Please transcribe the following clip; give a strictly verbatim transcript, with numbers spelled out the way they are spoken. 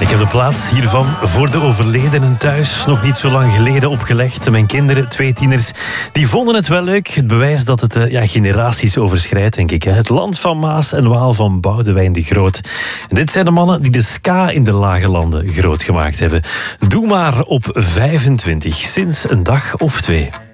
Ik heb de plaats hiervan voor de overledenen thuis nog niet zo lang geleden opgelegd. Mijn kinderen, twee tieners, die vonden het wel leuk. Het bewijs dat het ja, generaties overschrijdt, denk ik. Hè. Het land van Maas en Waal van Boudewijn de Groot. En dit zijn de mannen die de ska in de lage landen groot gemaakt hebben. Doe maar op vijfentwintig, sinds een dag of twee.